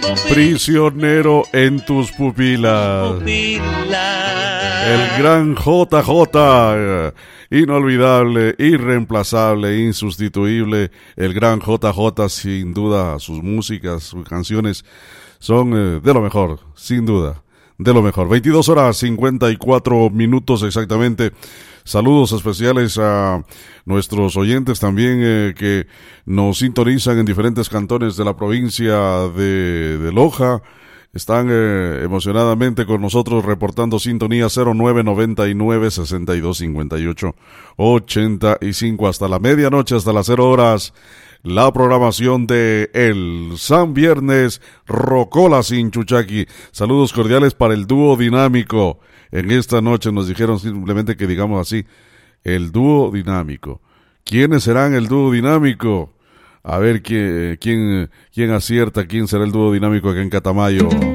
Prisionero en tus pupilas. El gran JJ, inolvidable, irreemplazable, insustituible. El gran JJ, sin duda, sus músicas, sus canciones son de lo mejor, sin duda, de lo mejor. 22 horas 54 minutos exactamente. Saludos especiales a nuestros oyentes también que nos sintonizan en diferentes cantones de la provincia de Loja. Están emocionadamente con nosotros reportando sintonía 0999-6258-85 hasta la medianoche, hasta las 0 horas. La programación de el San Viernes Rocola sin Chuchaqui. Saludos cordiales para el dúo dinámico. En esta noche nos dijeron simplemente que digamos así, el dúo dinámico. ¿Quiénes serán el dúo dinámico? A ver quién acierta, quién será el dúo dinámico acá en Catamayo.